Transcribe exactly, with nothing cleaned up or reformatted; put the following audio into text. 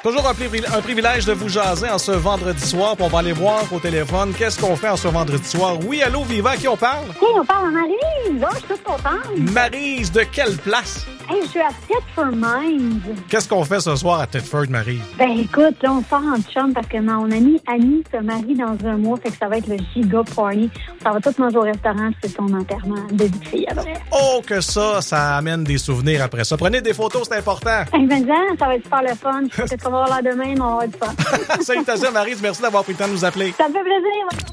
Toujours un, privi- un privilège de vous jaser en ce vendredi soir. Puis on va aller voir au téléphone qu'est-ce qu'on fait en ce vendredi soir. Oui, allô, Viva, à qui on parle? Hey, on parle à Maryse. Oh, je suis toute contente. Maryse, de quelle place? Hey, je suis à Thetford Mines. Qu'est-ce qu'on fait ce soir à Thetford, Maryse? Ben écoute, là, on sort en chum parce que mon amie Annie se marie dans un mois, fait que ça va être le giga party. Ça va tout manger au restaurant, c'est son enterrement de vie de fille après. Oh, que ça, ça amène des souvenirs après ça. Prenez des photos, c'est important. Hey, ben, ça va être super le fun. Peut-être qu'on va avoir l'air demain, mais on va avoir du fun. Salutations, Maryse. Merci d'avoir pris le temps de nous appeler. Ça me fait plaisir.